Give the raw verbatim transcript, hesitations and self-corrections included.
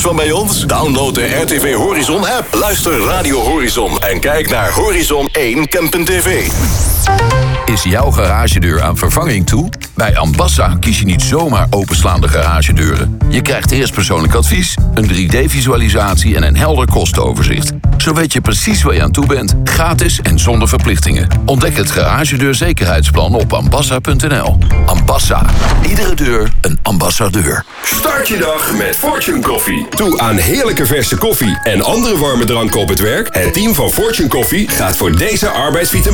van bij ons? Download de R T V Horizon app. Luister Radio Horizon en kijk naar Horizon één Kempen T V. Is jouw garagedeur aan vervanging toe? Bij Ambassa kies je niet zomaar openslaande garagedeuren. Je krijgt eerst persoonlijk advies, een drie D-visualisatie en een helder kostenoverzicht. Zo weet je precies waar je aan toe bent, gratis en zonder verplichtingen. Ontdek het garagedeurzekerheidsplan op ambassa punt n l. Ambassa. Iedere deur een ambassadeur. Start je dag met Fortune Koffie. Toe aan heerlijke verse koffie en andere warme dranken op het werk. Het team van Fortune Koffie gaat voor deze arbeidsvitamine